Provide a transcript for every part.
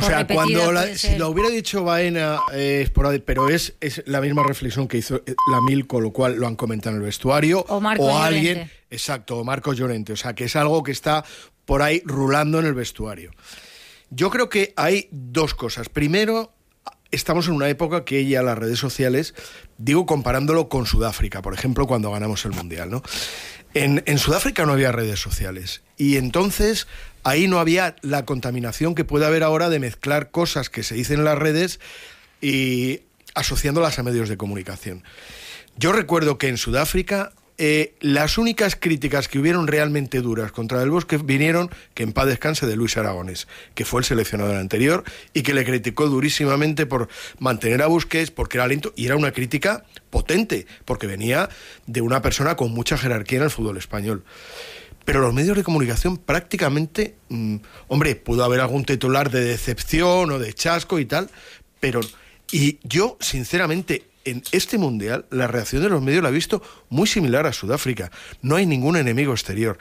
sea, si lo hubiera dicho Baena, pero es la misma reflexión que hizo Lamil, con lo cual lo han comentado en el vestuario. O alguien, exacto, o Marcos Llorente. O sea, que es algo que está por ahí rulando en el vestuario. Yo creo que hay dos cosas. Primero, estamos en una época que ya las redes sociales, digo comparándolo con Sudáfrica, por ejemplo, cuando ganamos el Mundial, ¿no? En Sudáfrica no había redes sociales y entonces ahí no había la contaminación que puede haber ahora de mezclar cosas que se dicen en las redes y asociándolas a medios de comunicación. Yo recuerdo que en Sudáfrica las únicas críticas que hubieron realmente duras contra Del Bosque vinieron, que en paz descanse, de Luis Aragonés, que fue el seleccionador anterior y que le criticó durísimamente por mantener a Busquets porque era lento, y era una crítica potente porque venía de una persona con mucha jerarquía en el fútbol español. Pero los medios de comunicación prácticamente, pudo haber algún titular de decepción o de chasco y tal, pero y yo sinceramente en este Mundial la reacción de los medios la he visto muy similar a Sudáfrica. No hay ningún enemigo exterior.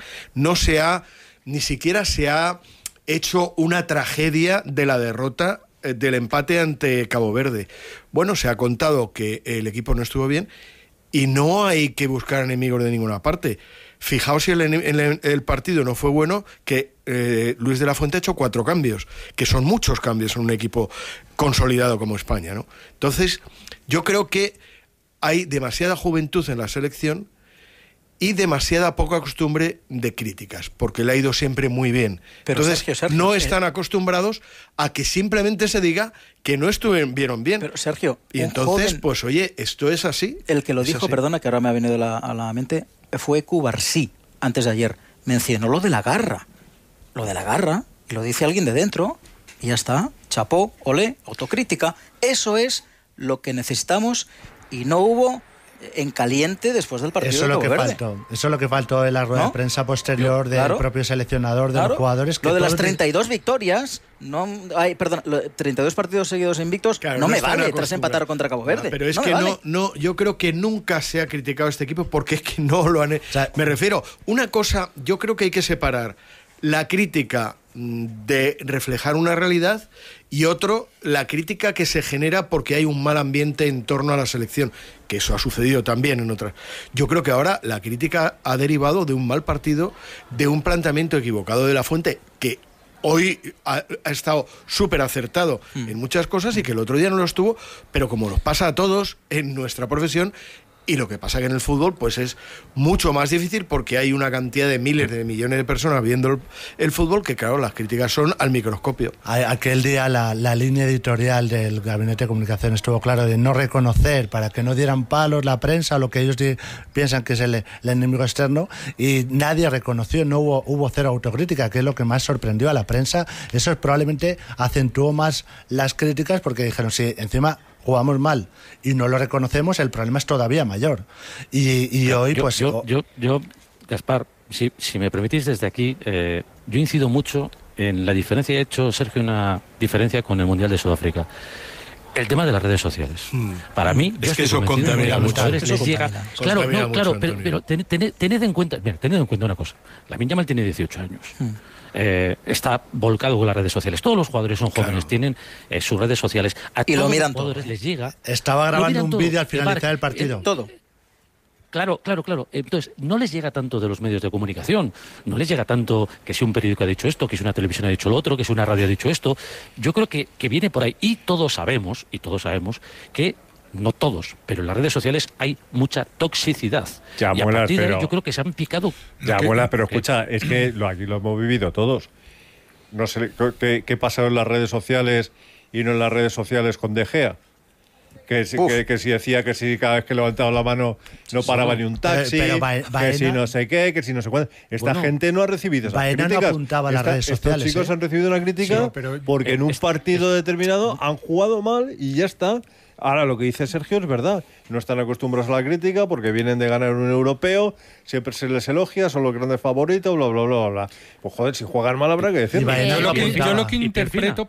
Ni siquiera se ha hecho una tragedia de la derrota del empate ante Cabo Verde. Bueno, se ha contado que el equipo no estuvo bien y no hay que buscar enemigos de ninguna parte. Fijaos si el partido no fue bueno, que Luis de la Fuente ha hecho 4 cambios, que son muchos cambios en un equipo consolidado como España, ¿no? Entonces, yo creo que hay demasiada juventud en la selección y demasiada poca costumbre de críticas, porque le ha ido siempre muy bien. Pero entonces, Sergio, no están acostumbrados a que simplemente se diga que no estuvieron bien. Pero, Sergio, y entonces, joven, pues oye, esto es así. El que lo dijo, así. Perdona, que ahora me ha venido a la mente, fue Cubarsí, antes de ayer. Mencionó lo de la garra. Lo de la garra, y lo dice alguien de dentro, y ya está. Chapó, olé, autocrítica. Eso es lo que necesitamos, y no hubo en caliente después del partido. Eso es lo que faltó en la rueda de prensa posterior del propio seleccionador, de los jugadores. Que lo de las 32 victorias, 32 partidos seguidos invictos, no me vale tras empatar contra Cabo Verde. Pero es que yo creo que nunca se ha criticado a este equipo porque es que no lo han... O sea, me refiero, una cosa, yo creo que hay que separar la crítica de reflejar una realidad y otro, la crítica que se genera porque hay un mal ambiente en torno a la selección, que eso ha sucedido también en otras. Yo creo que ahora la crítica ha derivado de un mal partido, de un planteamiento equivocado de la Fuente, que hoy ha estado súper acertado en muchas cosas y que el otro día no lo estuvo, pero como nos pasa a todos en nuestra profesión. Y lo que pasa que en el fútbol pues es mucho más difícil porque hay una cantidad de miles de millones de personas viendo el fútbol que, claro, las críticas son al microscopio. Aquel día la línea editorial del Gabinete de Comunicación estuvo claro de no reconocer, para que no dieran palos la prensa, lo que ellos piensan que es el enemigo externo, y nadie reconoció, no hubo cero autocrítica, que es lo que más sorprendió a la prensa. Eso probablemente acentuó más las críticas porque dijeron, sí, encima jugamos mal y no lo reconocemos, el problema es todavía mayor. Y hoy, pues... Yo, Gaspar, si me permitís desde aquí, yo incido mucho en la diferencia, he hecho, Sergio, una diferencia con el Mundial de Sudáfrica. El tema de las redes sociales. Para mí, es que eso contamina mucho. Claro, pero tened en cuenta una cosa. Lamine Yamal tiene 18 años. Está volcado con las redes sociales. Todos los jugadores son jóvenes, tienen sus redes sociales. Y lo miran los jugadores todo. Les llega. Estaba grabando un vídeo al finalizar el partido. Todo. Claro. Entonces, no les llega tanto de los medios de comunicación, no les llega tanto que si un periódico ha dicho esto, que si una televisión ha dicho lo otro, que si una radio ha dicho esto. Yo creo que viene por ahí. Y todos sabemos que, no todos, pero en las redes sociales hay mucha toxicidad. Ya, y a partir de ahí yo creo que se han picado... Ya, abuela, pero escucha, es que aquí lo hemos vivido todos. No sé qué pasó en las redes sociales y no en las redes sociales con De Gea. Que si decía que si cada vez que levantaba la mano no paraba ni un taxi, que si no sé qué, que si no sé cuánto. Esta gente no ha recibido esas críticas. No apuntaba a las redes sociales. Estos chicos han recibido una crítica porque en un partido determinado han jugado mal y ya está. Ahora, lo que dice Sergio es verdad. No están acostumbrados a la crítica porque vienen de ganar un europeo, siempre se les elogia, son los grandes favoritos, bla, bla, bla, bla. Pues joder, si juegan mal habrá que decirlo. Yo lo que interpreto,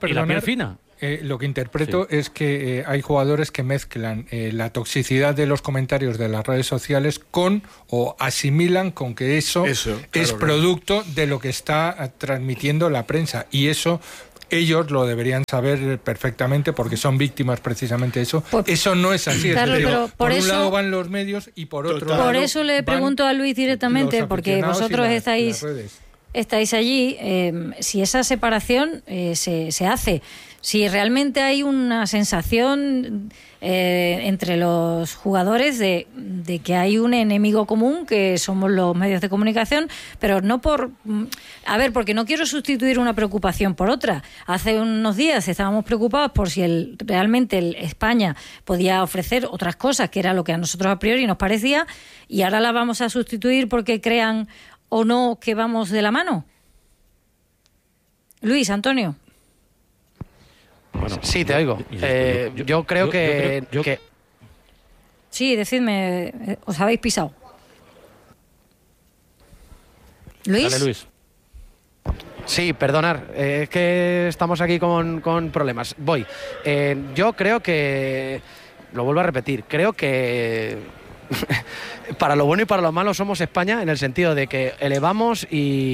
lo que interpreto es que hay jugadores que mezclan la toxicidad de los comentarios de las redes sociales o asimilan con que eso es producto de lo que está transmitiendo la prensa, y eso Ellos lo deberían saber perfectamente porque son víctimas precisamente de eso. Eso no es así. Claro, pero por un lado van los medios y por otro lado... Por eso le pregunto a Luis directamente, porque vosotros estáis allí, si esa separación se hace, si realmente hay una sensación entre los jugadores de que hay un enemigo común, que somos los medios de comunicación, pero no por... A ver, porque no quiero sustituir una preocupación por otra. Hace unos días estábamos preocupados por si realmente España podía ofrecer otras cosas, que era lo que a nosotros a priori nos parecía, y ahora la vamos a sustituir porque crean o no que vamos de la mano. Luis, Antonio. Bueno, sí, te oigo. Yo creo que... Sí, decidme, os habéis pisado. ¿Luis? Dale, Luis. Sí, perdonar, es que estamos aquí con problemas. Voy. Yo creo que... Lo vuelvo a repetir, creo que... para lo bueno y para lo malo somos España, en el sentido de que elevamos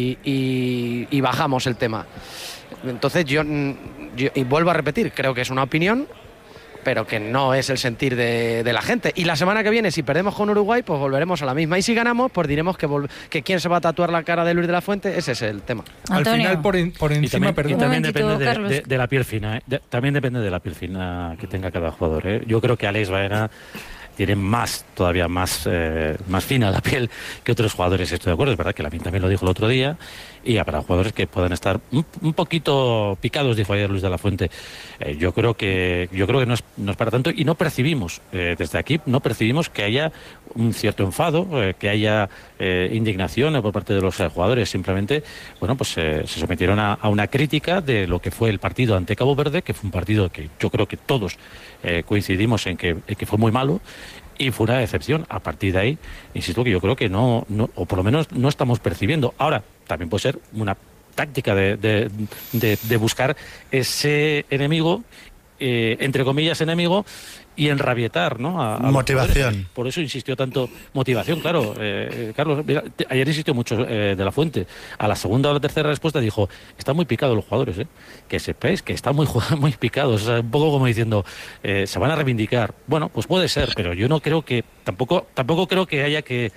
y bajamos el tema. Entonces yo y vuelvo a repetir, creo que es una opinión, pero que no es el sentir de la gente. Y la semana que viene, si perdemos con Uruguay, pues volveremos a la misma. Y si ganamos, pues diremos que quién se va a tatuar la cara de Luis de la Fuente. Ese es el tema. Antonio. Al final, por encima, y también depende de la piel fina. También depende de la piel fina que tenga cada jugador. Yo creo que Alex Baena tiene todavía más fina la piel que otros jugadores. Estoy de acuerdo, es verdad que Lamine también lo dijo el otro día, y para jugadores que puedan estar un poquito picados, dijo ayer Luis de la Fuente. Yo creo que no es para tanto, y no percibimos, desde aquí, no percibimos que haya un cierto enfado, que haya indignación por parte de los jugadores. Simplemente, bueno, pues se sometieron a una crítica de lo que fue el partido ante Cabo Verde, que fue un partido que yo creo que todos coincidimos en que fue muy malo, y fue una decepción. A partir de ahí, insisto que yo creo que no, o por lo menos no estamos percibiendo. Ahora, también puede ser una táctica de buscar ese enemigo, entre comillas enemigo, y enrabietar, ¿no? A motivación. Por eso insistió tanto. Motivación, claro. Carlos, mira, ayer insistió mucho de la Fuente. A la segunda o la tercera respuesta dijo: están muy picados los jugadores, que sepáis que están muy picados. O sea, un poco como diciendo, se van a reivindicar. Bueno, pues puede ser, pero yo no creo que... Tampoco creo que haya que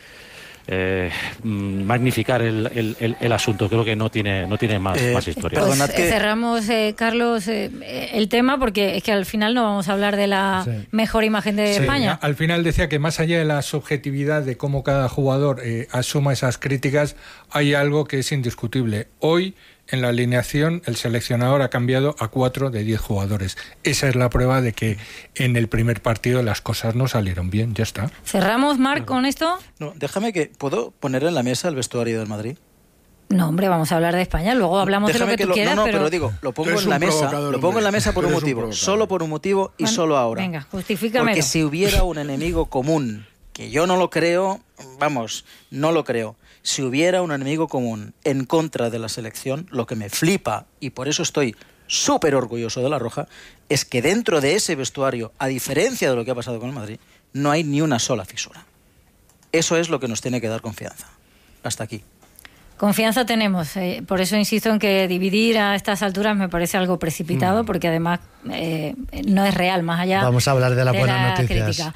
magnificar el asunto. Creo que no tiene más historia. Pues cerramos, Carlos, el tema, porque es que al final no vamos a hablar de la mejor imagen de España. Al final decía que más allá de la subjetividad de cómo cada jugador asuma esas críticas, hay algo que es indiscutible. Hoy, en la alineación, el seleccionador ha cambiado a 4 de 10 jugadores. Esa es la prueba de que en el primer partido las cosas no salieron bien. Ya está. ¿Cerramos, Marc, con esto? No, déjame que... ¿Puedo poner en la mesa el vestuario del Madrid? No, hombre, vamos a hablar de España. Luego hablamos de lo que tú quieras, pero digo, lo pongo en la mesa. Lo pongo en la mesa por un motivo. Solo por un motivo y solo ahora. Venga, justifícamelo. Porque si hubiera un enemigo común, que yo no lo creo, no lo creo. Si hubiera un enemigo común en contra de la selección, lo que me flipa, y por eso estoy súper orgulloso de La Roja, es que dentro de ese vestuario, a diferencia de lo que ha pasado con el Madrid, no hay ni una sola fisura. Eso es lo que nos tiene que dar confianza. Hasta aquí. Confianza tenemos, por eso insisto en que dividir a estas alturas me parece algo precipitado, porque además no es real, más allá. Vamos a hablar de las buenas noticias.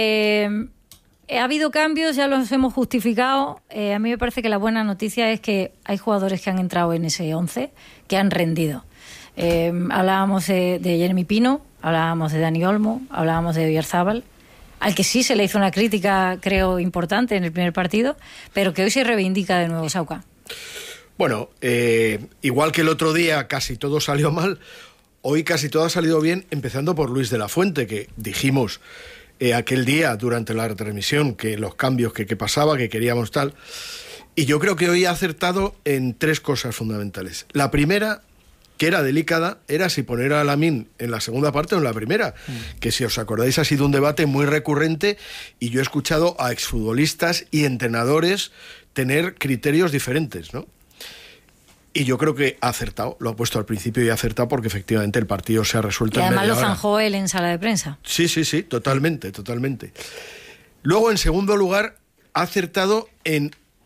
Ha habido cambios, ya los hemos justificado. A mí me parece que la buena noticia es que hay jugadores que han entrado en ese 11, que han rendido. Hablábamos de Jeremy Pino, hablábamos de Dani Olmo, hablábamos de Oyarzábal, al que sí se le hizo una crítica, creo, importante en el primer partido, pero que hoy se reivindica de nuevo, Sauca. Bueno, igual que el otro día casi todo salió mal, hoy casi todo ha salido bien, empezando por Luis de la Fuente, que dijimos aquel día durante la retransmisión que los cambios que pasaba, que queríamos tal, y yo creo que hoy ha acertado en 3 cosas fundamentales. La primera, que era delicada, era si poner a Lamine en la segunda parte o en la primera, que si os acordáis ha sido un debate muy recurrente, y yo he escuchado a exfutbolistas y entrenadores tener criterios diferentes, ¿no? Y yo creo que ha acertado, lo ha puesto al principio y ha acertado, porque efectivamente el partido se ha resuelto. Y además en lo media hora. zanjó él en sala de prensa. Sí, totalmente. Luego, en segundo lugar, ha acertado en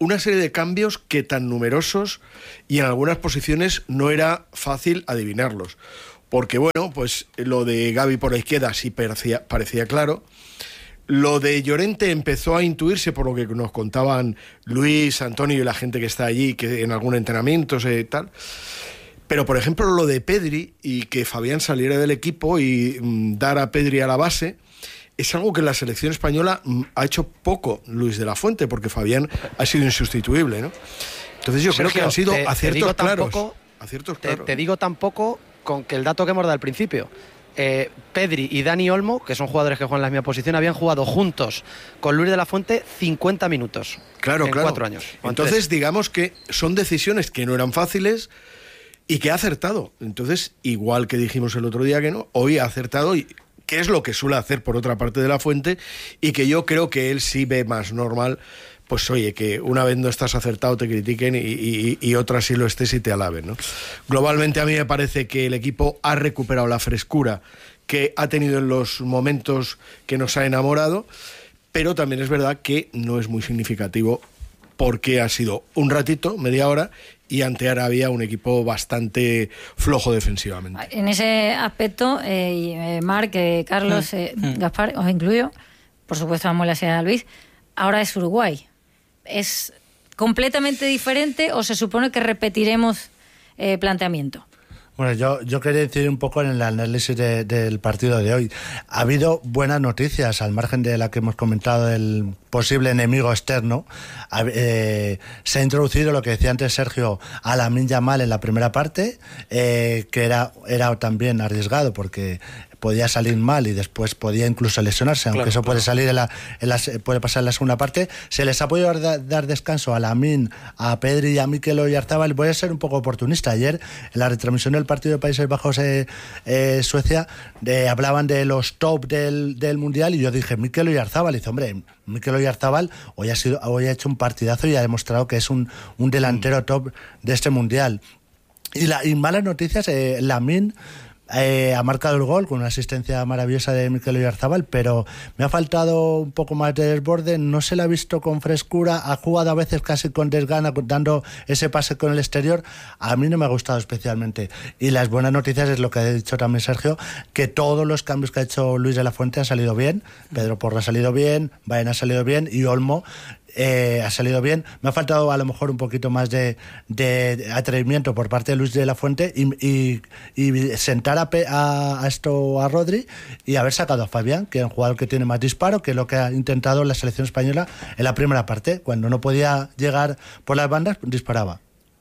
una serie de cambios que tan numerosos y en algunas posiciones no era fácil adivinarlos. Porque bueno, pues lo de Gavi por la izquierda sí parecía claro. Lo de Llorente empezó a intuirse por lo que nos contaban Luis, Antonio y la gente que está allí, que en algún entrenamiento tal. Pero, por ejemplo, lo de Pedri y que Fabián saliera del equipo y dar a Pedri a la base, es algo que la selección española ha hecho poco Luis de la Fuente, porque Fabián ha sido insustituible, ¿no? Entonces yo creo que han sido aciertos claros. Te digo tampoco con que el dato que hemos dado al principio. Pedri y Dani Olmo, que son jugadores que juegan en la misma posición, habían jugado juntos con Luis de la Fuente 50 minutos en 4 años. Entonces, digamos que son decisiones que no eran fáciles y que ha acertado. Entonces, igual que dijimos el otro día que no, hoy ha acertado, y que es lo que suele hacer por otra parte de la Fuente, y que yo creo que él sí ve más normal. Pues oye, que una vez no estás acertado te critiquen y otra sí lo estés y te alaben, ¿no? Globalmente a mí me parece que el equipo ha recuperado la frescura que ha tenido en los momentos que nos ha enamorado, pero también es verdad que no es muy significativo porque ha sido un ratito, media hora, y ante Arabia un equipo bastante flojo defensivamente. En ese aspecto, Marc, Carlos, Gaspar, os incluyo, por supuesto damos la señal a Luis, ahora es Uruguay. ¿Es completamente diferente o se supone que repetiremos planteamiento? Bueno, yo quería decir un poco en el análisis del partido de hoy. Ha habido buenas noticias, al margen de la que hemos comentado del posible enemigo externo. Se ha introducido lo que decía antes Sergio, a Lamine Yamal en la primera parte, que era también arriesgado porque podía salir mal y después podía incluso lesionarse, aunque eso puede salir puede pasar en la segunda parte. Se les ha podido dar descanso a Lamine, a Pedri y a Mikel Oyarzabal. Voy a ser un poco oportunista. Ayer, en la retransmisión del partido de Países Bajos Suecia, hablaban de los top del Mundial y yo dije, Mikel Oyarzabal. Y dice, hombre, Mikel Oyarzabal hoy ha hecho un partidazo y ha demostrado que es un delantero top de este Mundial. Y malas noticias, Lamine ha marcado el gol con una asistencia maravillosa de Mikel Oyarzabal, pero me ha faltado un poco más de desborde, no se le ha visto con frescura, ha jugado a veces casi con desgana, dando ese pase con el exterior. A mí no me ha gustado especialmente. Y las buenas noticias es lo que ha dicho también Sergio, que todos los cambios que ha hecho Luis de la Fuente han salido bien. Pedro Porro ha salido bien, Baena ha salido bien y Olmo ha salido bien. Me ha faltado a lo mejor un poquito más de atrevimiento por parte de Luis de la Fuente y sentar a Rodri y haber sacado a Fabián, que es un jugador que tiene más disparo, que es lo que ha intentado la selección española en la primera parte. Cuando no podía llegar por las bandas, disparaba.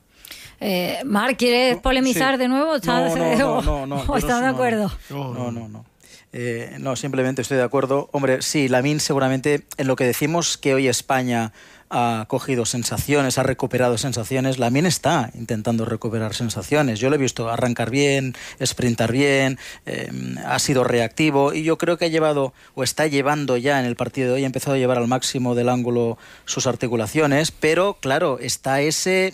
Marc, ¿quieres polemizar de nuevo? ¿O estás de acuerdo? No. No, simplemente estoy de acuerdo. Hombre, sí, Lamine seguramente en lo que decimos que hoy España ha cogido sensaciones, ha recuperado sensaciones, Lamine está intentando recuperar sensaciones. Yo lo he visto arrancar bien, sprintar bien, ha sido reactivo y yo creo que ha llevado o está llevando ya en el partido de hoy, ha empezado a llevar al máximo del ángulo sus articulaciones, pero claro, está ese...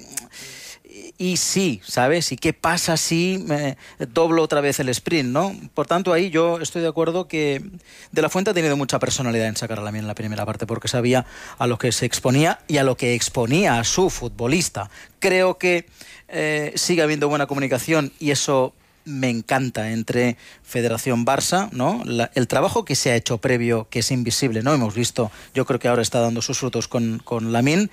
Y sí, ¿sabes? ¿Y qué pasa si doblo otra vez el sprint, no? Por tanto, ahí yo estoy de acuerdo que De la Fuente ha tenido mucha personalidad en sacar a Lamine en la primera parte porque sabía a lo que se exponía y a lo que exponía a su futbolista. Creo que sigue habiendo buena comunicación y eso me encanta entre Federación Barça, ¿no? El trabajo que se ha hecho previo, que es invisible, ¿no? Hemos visto, yo creo que ahora está dando sus frutos con Lamine.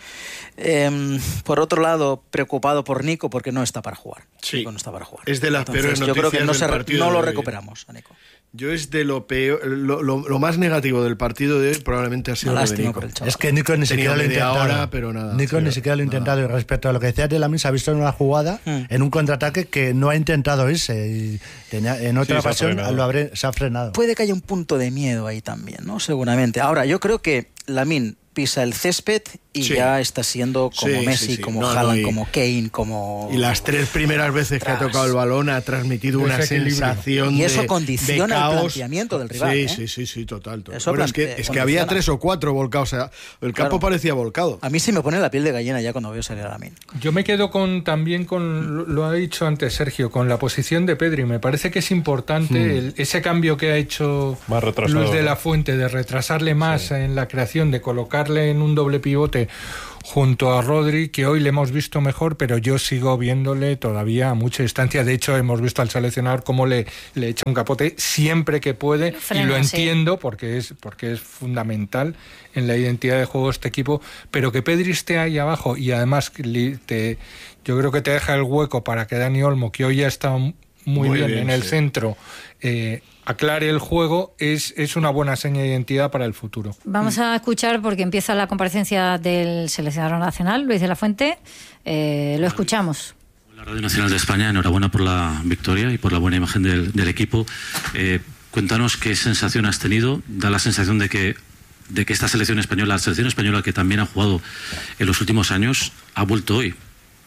Por otro lado, preocupado por Nico porque no está para jugar. Sí. Nico no está para jugar. Es de las peores noticias. Yo creo que no lo de recuperamos a Nico. Yo es de lo peor, lo más negativo del partido de hoy probablemente ha sido lo de Nico. Es que Nico ni siquiera lo ha intentado. Hora, pero nada, Nico ni siquiera lo ha intentado. Y respecto a lo que decías de Lamine, se ha visto en una jugada, en un contraataque que no ha intentado irse. Y en otra ocasión se ha frenado. Puede que haya un punto de miedo ahí también, ¿no? Seguramente. Ahora, yo creo que Lamine pisa el césped y ya está siendo como Messi, como Haaland, como Kane, como... Y las 3 primeras veces que ha tocado el balón ha transmitido una sensación y eso de condiciona caos. El planteamiento del rival. Sí, total. Bueno, es que había 3 o 4 volcados, o sea, el campo parecía volcado. A mí sí me pone la piel de gallina ya cuando veo salir a Lamine. Yo me quedo también con, lo ha dicho antes Sergio, con la posición de Pedri. Me parece que es importante ese cambio que ha hecho Luis de la Fuente, de retrasarle más en la creación, de colocarle en un doble pivote junto a Rodri, que hoy le hemos visto mejor, pero yo sigo viéndole todavía a mucha distancia. De hecho, hemos visto al seleccionador cómo le echa un capote siempre que puede, y lo entiendo porque es fundamental en la identidad de juego de este equipo, pero que Pedri esté ahí abajo y además yo creo que te deja el hueco para que Dani Olmo, que hoy ya está muy bien en el centro, aclare el juego, es una buena seña de identidad para el futuro. Vamos a escuchar, porque empieza la comparecencia del seleccionador nacional, Luis de la Fuente. Lo escuchamos. La Radio Nacional de España, enhorabuena por la victoria y por la buena imagen del equipo. Cuéntanos qué sensación has tenido. Da la sensación de que esta selección española, que también ha jugado en los últimos años, ha vuelto hoy.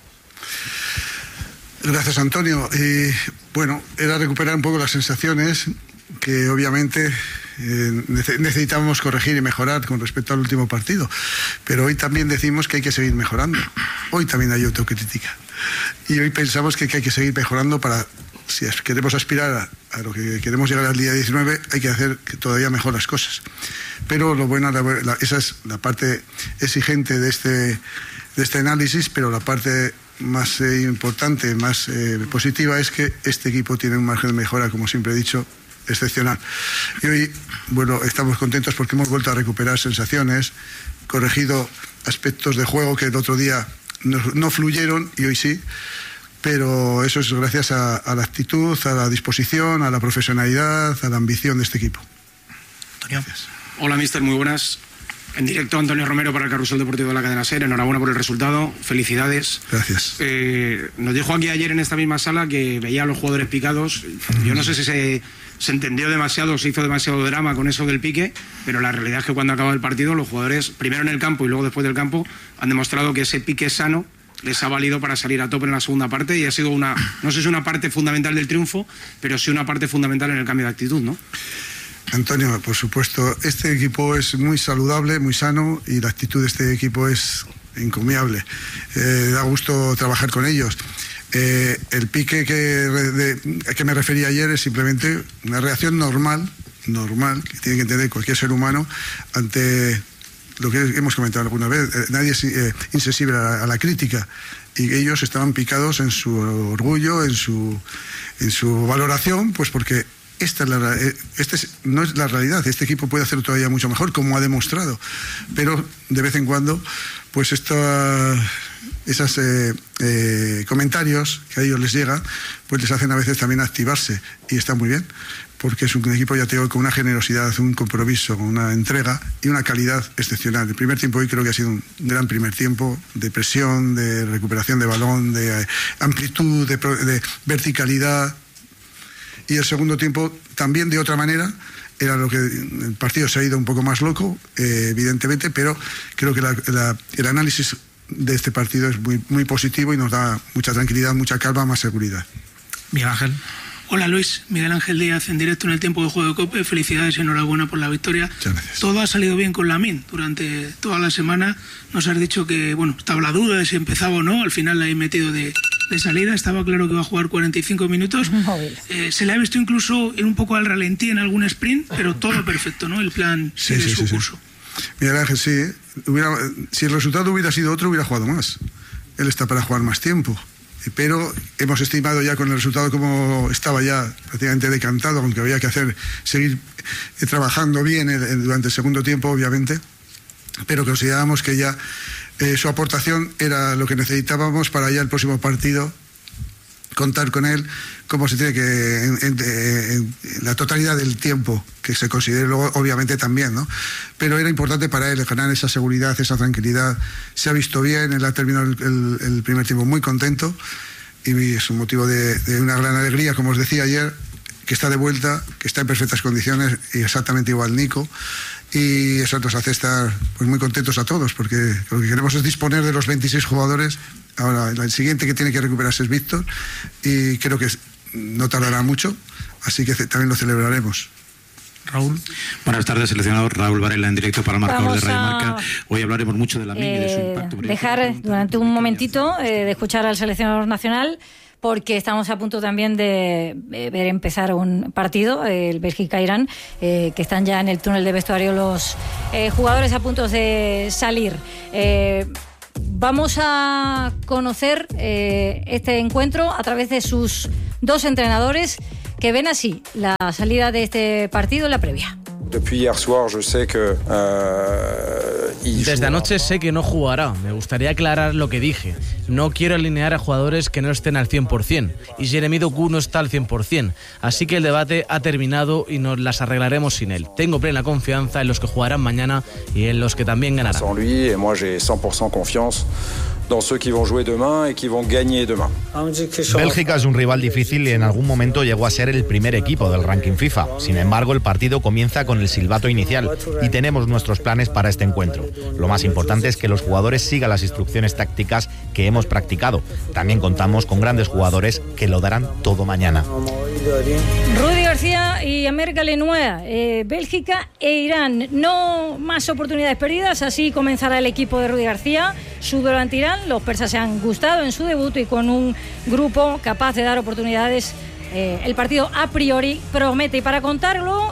Gracias, Antonio. Bueno, era recuperar un poco las sensaciones que obviamente necesitábamos corregir y mejorar con respecto al último partido. Pero hoy también decimos que hay que seguir mejorando. Hoy también hay autocrítica. Y hoy pensamos que hay que seguir mejorando para, si queremos aspirar a lo que queremos llegar al día 19, hay que hacer todavía mejor las cosas. Pero lo bueno, esa es la parte exigente de este análisis, pero la parte más importante, más positiva, es que este equipo tiene un margen de mejora, como siempre he dicho, excepcional. Y hoy, bueno, estamos contentos porque hemos vuelto a recuperar sensaciones, corregido aspectos de juego que el otro día no fluyeron y hoy sí, pero eso es gracias a la actitud, a la disposición, a la profesionalidad, a la ambición de este equipo. Antonio. Gracias. Hola, míster, muy buenas. En directo, Antonio Romero para el Carrusel Deportivo de la Cadena SER. Enhorabuena por el resultado, felicidades. Gracias. Nos dijo aquí ayer en esta misma sala que veía a los jugadores picados. Yo no sé si se entendió demasiado, se hizo demasiado drama con eso del pique, pero la realidad es que cuando acaba el partido, los jugadores, primero en el campo y luego después del campo, han demostrado que ese pique sano les ha valido para salir a tope en la segunda parte, y ha sido no sé si una parte fundamental del triunfo, pero sí una parte fundamental en el cambio de actitud, ¿no? Antonio, por supuesto, este equipo es muy saludable, muy sano, y la actitud de este equipo es encomiable. Da gusto trabajar con ellos. El pique que me refería ayer es simplemente una reacción normal, que tiene que entender cualquier ser humano ante lo que hemos comentado alguna vez. Nadie es insensible a la crítica, y ellos estaban picados en su orgullo, en su valoración, pues porque no es la realidad. Este equipo puede hacer todavía mucho mejor, como ha demostrado, pero de vez en cuando pues esos comentarios que a ellos les llegan, pues les hacen a veces también activarse, y está muy bien, porque es un equipo, ya te digo, con una generosidad, un compromiso, con una entrega y una calidad excepcional. El primer tiempo hoy creo que ha sido un gran primer tiempo, de presión, de recuperación de balón, de amplitud, de verticalidad. Y el segundo tiempo también de otra manera. Era lo que el partido se ha ido un poco más loco, evidentemente, pero creo que el análisis de este partido es muy, muy positivo y nos da mucha tranquilidad, mucha calma, más seguridad. Miguel Ángel. Hola Luis, Miguel Ángel Díaz en directo en el tiempo de juego de COPE. Felicidades y enhorabuena por la victoria. Muchas gracias. Todo ha salido bien con Lamine durante toda la semana. Nos has dicho que, bueno, estaba la duda de si empezaba o no. Al final la he metido de salida. Estaba claro que iba a jugar 45 minutos. Se le ha visto incluso ir un poco al ralentí en algún sprint, pero todo perfecto, ¿no? El plan sigue su curso. Miguel Ángel, sí. Si el resultado hubiera sido otro, hubiera jugado más. Él está para jugar más tiempo. Pero hemos estimado ya con el resultado como estaba ya prácticamente decantado, aunque había que seguir trabajando bien durante el segundo tiempo, obviamente, pero considerábamos que ya su aportación era lo que necesitábamos para ya el próximo partido, contar con él como se tiene que en la totalidad del tiempo que se considere luego, obviamente también, ¿no? Pero era importante para él ganar esa seguridad, esa tranquilidad. Se ha visto bien, él ha terminado el primer tiempo muy contento, y es un motivo de una gran alegría, como os decía ayer, que está de vuelta, que está en perfectas condiciones, y exactamente igual Nico, y eso nos hace estar pues muy contentos a todos, porque lo que queremos es disponer de los 26 jugadores. Ahora el siguiente que tiene que recuperarse es Víctor, y creo que no tardará mucho, así que también lo celebraremos. Raúl. Buenas tardes, seleccionador Raúl Varela en directo para el marcador de Radio Marca. Hoy hablaremos mucho de Lamine y de su impacto. Dejar durante un momentito de escuchar al seleccionador nacional, porque estamos a punto también de ver empezar un partido, el Bélgica-Irán, que están ya en el túnel de vestuario los jugadores a punto de salir. Vamos a conocer este encuentro a través de sus dos entrenadores, que ven así la salida de este partido en la previa. Desde anoche sé que no jugará. Me gustaría aclarar lo que dije. No quiero alinear a jugadores que no estén al 100%. Y Jeremy Doku no está al 100%. Así que el debate ha terminado y nos las arreglaremos sin él. Tengo plena confianza en los que jugarán mañana y en los que también ganarán. Bélgica es un rival difícil y en algún momento llegó a ser el primer equipo del ranking FIFA. Sin embargo, el partido comienza con el silbato inicial y tenemos nuestros planes para este encuentro. Lo más importante es que los jugadores sigan las instrucciones tácticas que hemos practicado. También contamos con grandes jugadores que lo darán todo mañana. Rudy García y Amer Galenoa, Bélgica e Irán. No más oportunidades perdidas, así comenzará el equipo de Rudy García. Su duelo ante Irán. Los persas se han gustado en su debut y con un grupo capaz de dar oportunidades, el partido a priori promete. Y para contarlo,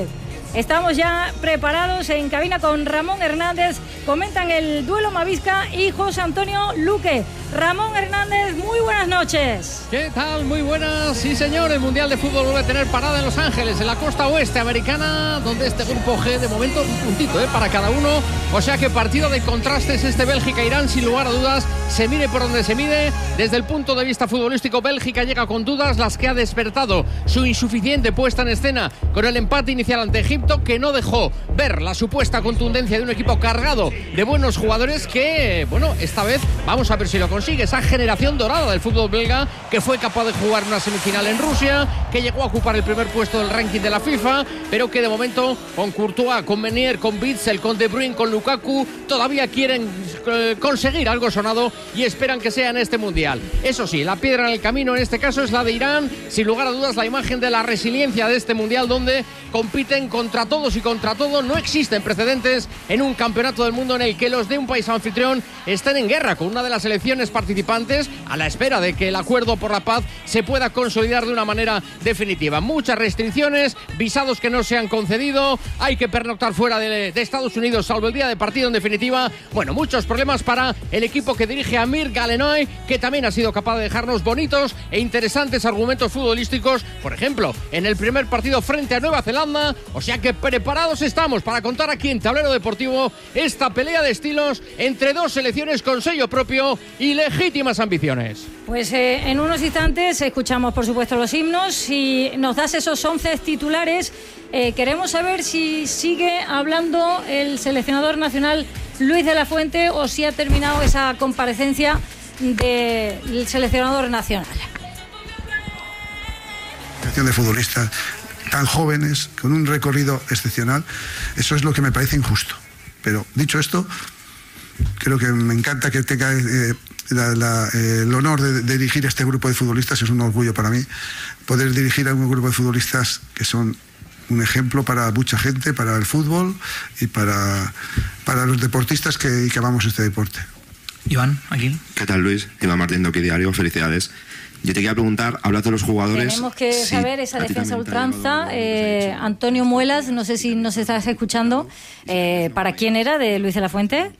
estamos ya preparados en cabina con Ramón Hernández. Comentan el duelo Mavisca y José Antonio Luque. Ramón Hernández, muy buenas noches. ¿Qué tal? Muy buenas. Sí, señor, el Mundial de Fútbol vuelve a tener parada en Los Ángeles, en la costa oeste americana, donde este grupo G, de momento, un puntito para cada uno. O sea que partido de contrastes este Bélgica-Irán, sin lugar a dudas. Se mire por donde se mide. Desde el punto de vista futbolístico, Bélgica llega con dudas, las que ha despertado su insuficiente puesta en escena con el empate inicial ante Egipto, que no dejó ver la supuesta contundencia de un equipo cargado de buenos jugadores que, bueno, esta vez vamos a ver si lo consigue. Esa generación dorada del fútbol belga, que fue capaz de jugar una semifinal en Rusia, que llegó a ocupar el primer puesto del ranking de la FIFA, pero que de momento con Courtois, con Meunier, con Witsel, con De Bruyne, con Lukaku, todavía quieren conseguir algo sonado y esperan que sea en este Mundial. Eso sí, la piedra en el camino en este caso es la de Irán, sin lugar a dudas la imagen de la resiliencia de este Mundial, donde compiten contra todos y contra todo. No existen precedentes en un campeonato del mundo en el que los de un país anfitrión estén en guerra con una de las selecciones participantes, a la espera de que el acuerdo por la paz se pueda consolidar de una manera definitiva. Muchas restricciones, visados que no se han concedido, hay que pernoctar fuera de Estados Unidos salvo el día de partido. En definitiva, bueno, muchos problemas para el equipo que dirige Amir Galenoy, que también ha sido capaz de dejarnos bonitos e interesantes argumentos futbolísticos, por ejemplo, en el primer partido frente a Nueva Zelanda. O sea que preparados estamos para contar aquí en Tablero Deportivo esta pelea de estilos entre dos selecciones con sello propio y legítimas ambiciones. Pues en unos instantes escuchamos, por supuesto, los himnos y nos das esos 11 titulares. Queremos saber si sigue hablando el seleccionador nacional Luis de la Fuente o si ha terminado esa comparecencia del seleccionador nacional. De futbolistas tan jóvenes, con un recorrido excepcional, eso es lo que me parece injusto. Pero dicho esto, creo que me encanta que tenga el honor de dirigir este grupo de futbolistas. Es un orgullo para mí poder dirigir a un grupo de futbolistas que son un ejemplo para mucha gente, para el fútbol y para los deportistas que amamos este deporte. Iván, aquí. ¿Qué tal, Luis? Iván Martín de Diario, felicidades. Yo te quería preguntar, hablas de los jugadores. Tenemos que saber esa defensa ultranza. Antonio Muelas, no sé si nos estás escuchando. ¿Para quién era de Luis de la Fuente?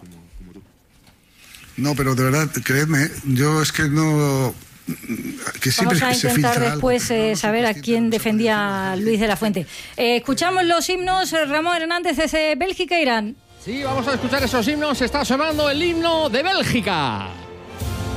No, pero de verdad, creedme, yo es que no. Que vamos a intentar después saber a quién defendía Luis de la Fuente. Escuchamos los himnos. Ramón Hernández desde Bélgica e Irán. Sí, vamos a escuchar esos himnos. Está sonando el himno de Bélgica.